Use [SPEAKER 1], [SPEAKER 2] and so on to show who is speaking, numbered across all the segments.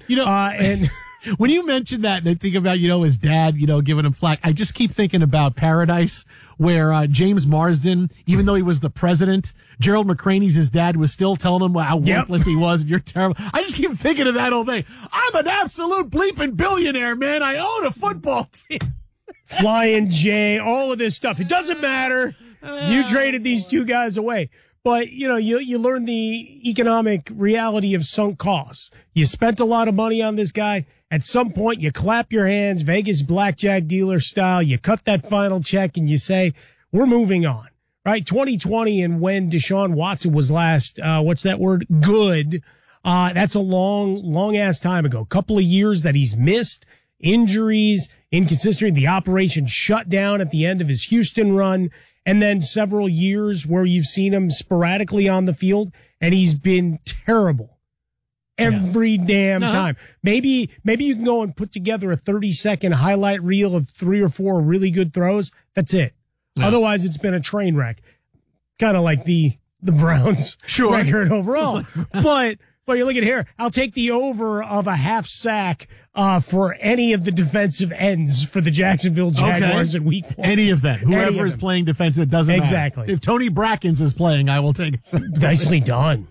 [SPEAKER 1] And
[SPEAKER 2] when you mention that and I think about, his dad, giving him flack, I just keep thinking about Paradise, where James Marsden, even though he was the president, Gerald McCraney's his dad was still telling him how worthless he was and you're terrible. I just keep thinking of that whole thing. I'm an absolute bleeping billionaire, man. I own a football team.
[SPEAKER 1] Flying J, all of this stuff. It doesn't matter. You traded these two guys away. But, you learn the economic reality of sunk costs. You spent a lot of money on this guy. At some point, you clap your hands, Vegas blackjack dealer style. You cut that final check and you say, we're moving on. Right? 2020 and when Deshaun Watson was last, good. That's a long ass time ago. Couple of years that he's missed, injuries, inconsistency, the operation shut down at the end of his Houston run. And then several years where you've seen him sporadically on the field, and he's been terrible every damn time. Maybe you can go and put together a 30-second highlight reel of 3 or 4 really good throws. That's it. Yeah. Otherwise, it's been a train wreck, kind of like the Browns' record overall. But you look at here, I'll take the over of a half sack for any of the defensive ends for the Jacksonville Jaguars in week 1.
[SPEAKER 2] Any of them. Whoever is playing defensive, it doesn't matter.
[SPEAKER 1] Exactly.
[SPEAKER 2] If Tony Brackens is playing, I will take it.
[SPEAKER 1] Nicely done.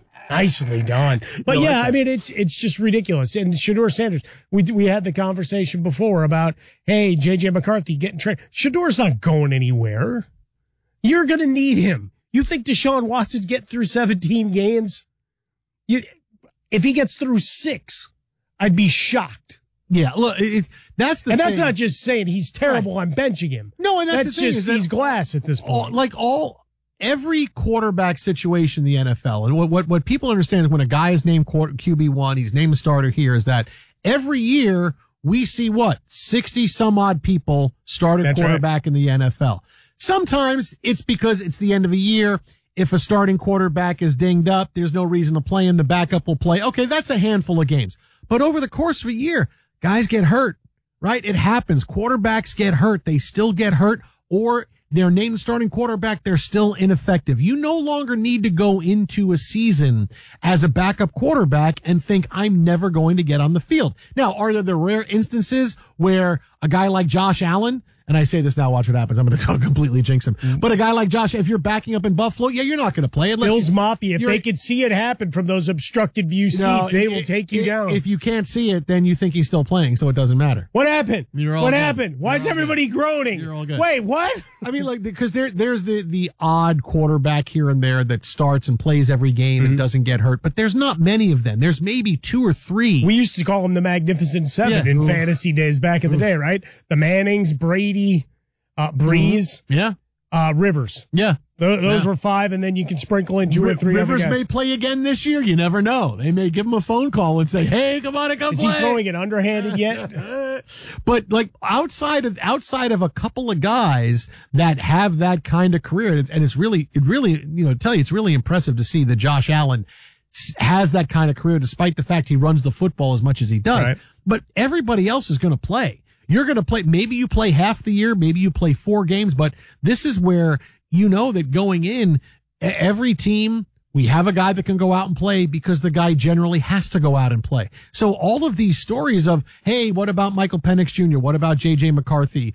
[SPEAKER 1] But it's just ridiculous. And Shedeur Sanders, we had the conversation before about, hey, J.J. McCarthy getting trained. Shedeur's not going anywhere. You're going to need him. You think Deshaun Watson's getting through 17 games? If he gets through 6, I'd be shocked.
[SPEAKER 2] Yeah, look, that's the thing.
[SPEAKER 1] And that's not just saying he's terrible, I'm benching him.
[SPEAKER 2] No, and that's the thing.
[SPEAKER 1] Just he's glass at this point.
[SPEAKER 2] Every quarterback situation in the NFL, and what people understand is when a guy is named QB1, he's named a starter here, is that every year we see 60 some odd people start at quarterback in the NFL. Sometimes it's because it's the end of a year. If a starting quarterback is dinged up, there's no reason to play him. The backup will play. Okay, that's a handful of games. But over the course of a year, guys get hurt, right? It happens. Quarterbacks get hurt. They still get hurt, or they're named starting quarterback. They're still ineffective. You no longer need to go into a season as a backup quarterback and think, I'm never going to get on the field. Now, are there the rare instances where a guy like Josh Allen, and I say this now, watch what happens. I'm going to completely jinx him. But a guy like Josh, if you're backing up in Buffalo, you're not going to play.
[SPEAKER 1] Bills Mafia, if they could see it happen from those obstructed view seats, they will take you down.
[SPEAKER 2] If you can't see it, then you think he's still playing, so it doesn't matter.
[SPEAKER 1] What happened? What happened? Why is everybody groaning?
[SPEAKER 2] You're all good.
[SPEAKER 1] Wait, what?
[SPEAKER 2] I mean, because there's the odd quarterback here and there that starts and plays every game and doesn't get hurt, but there's not many of them. There's maybe 2 or 3.
[SPEAKER 1] We used to call them the Magnificent Seven in fantasy days back in the day, right? The Mannings, Brady, Breeze, Rivers.
[SPEAKER 2] Yeah.
[SPEAKER 1] Those were 5, and then you can sprinkle in 2 or 3
[SPEAKER 2] Rivers
[SPEAKER 1] other guys.
[SPEAKER 2] may play again this year. You never know. They may give him a phone call and say, hey, come on and come
[SPEAKER 1] play. Is he throwing it underhanded yet?
[SPEAKER 2] But outside of a couple of guys that have that kind of career, and it's really, it's really impressive to see that Josh Allen has that kind of career despite the fact he runs the football as much as he does. Right. But everybody else is going to play. You're going to play, maybe you play half the year, maybe you play 4 games, but this is where you know that going in, every team, we have a guy that can go out and play because the guy generally has to go out and play. So all of these stories of, hey, what about Michael Penix Jr.? What about J.J. McCarthy?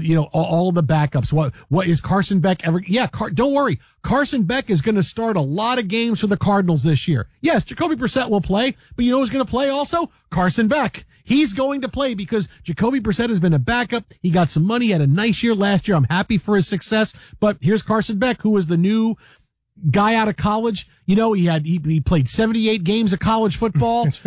[SPEAKER 2] All of the backups. What is Carson Beck ever? Yeah, don't worry. Carson Beck is going to start a lot of games for the Cardinals this year. Yes, Jacoby Brissett will play, but you know who's going to play also? Carson Beck. He's going to play because Jacoby Brissett has been a backup. He got some money, had a nice year last year. I'm happy for his success. But here's Carson Beck, who was the new guy out of college. He played 78 games of college football. He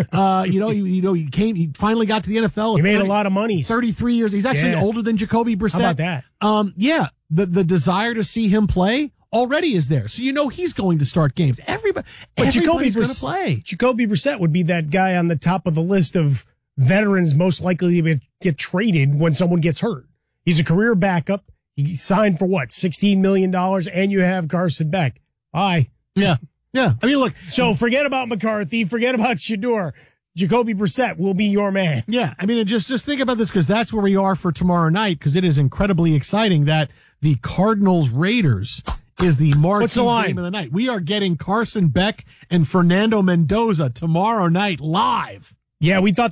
[SPEAKER 2] finally got to the NFL.
[SPEAKER 1] He made a lot of money.
[SPEAKER 2] 33 years. He's actually older than Jacoby Brissett.
[SPEAKER 1] How about
[SPEAKER 2] that? The desire to see him play already is there. So he's going to start games. Everybody's going to play.
[SPEAKER 1] Jacoby Brissett would be that guy on the top of the list of veterans most likely to get traded when someone gets hurt. He's a career backup. He signed for $16 million, and you have Carson Beck. Bye.
[SPEAKER 2] Yeah. I mean, look.
[SPEAKER 1] So forget about McCarthy. Forget about Shedeur. Jacoby Brissett will be your man.
[SPEAKER 2] Yeah. I mean, just think about this, because that's where we are for tomorrow night, because it is incredibly exciting that the Cardinals Raiders is the marquee game of the night. We are getting Carson Beck and Fernando Mendoza tomorrow night live.
[SPEAKER 1] Yeah, we thought